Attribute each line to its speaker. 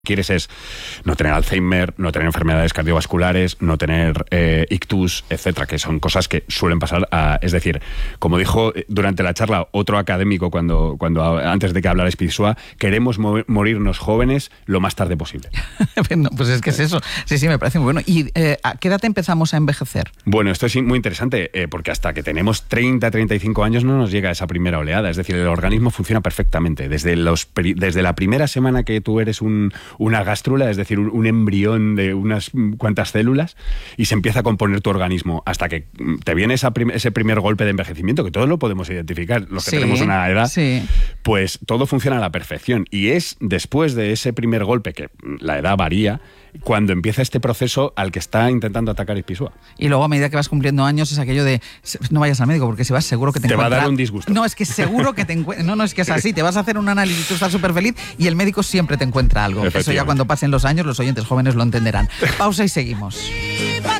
Speaker 1: Quieres es no tener Alzheimer, no tener enfermedades cardiovasculares, no tener ictus, etcétera, que son cosas que suelen pasar es decir, como dijo durante la charla otro académico cuando antes de que hablara Spizua, queremos morirnos jóvenes lo más tarde posible.
Speaker 2: No, pues es que es eso. Sí, me parece muy bueno. ¿Y a qué edad empezamos a envejecer?
Speaker 1: Bueno, esto es muy interesante porque hasta que tenemos 30, 35 años no nos llega esa primera oleada. Es decir, el organismo funciona perfectamente. Desde la primera semana que tú eres una gástrula, es decir, un embrión de unas cuantas células, y se empieza a componer tu organismo hasta que te viene ese primer golpe de envejecimiento, que todos lo podemos identificar, los que tenemos una edad, pues todo funciona a la perfección. Y es después de ese primer golpe, que la edad varía, cuando empieza este proceso al que está intentando atacar Spizua.
Speaker 2: Y luego a medida que vas cumpliendo años es aquello de no vayas al médico porque si vas seguro que te
Speaker 1: va a dar un disgusto.
Speaker 2: No, es que seguro que te encuentra. No, es que es así. Te vas a hacer un análisis, tú estás súper feliz y el médico siempre te encuentra algo. Eso ya cuando pasen los años los oyentes jóvenes lo entenderán. Pausa y seguimos.